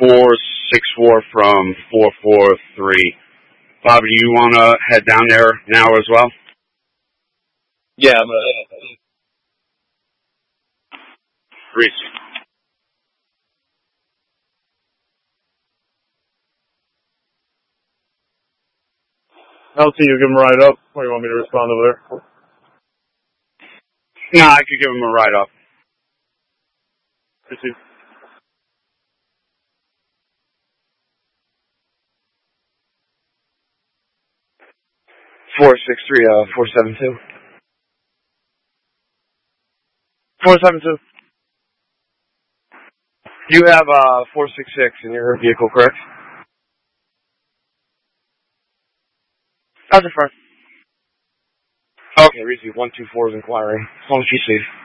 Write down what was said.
464 from 443. Bobby, do you want to head down there now as well? Yeah, I'm gonna. Reese. LT, you give him a ride up, or you want me to respond over there? No, I could give him a ride up. Receive. 463, 472. 472. You have 466 in your vehicle, correct? That's a first. Okay, receive 124's inquiry. As long as she's safe.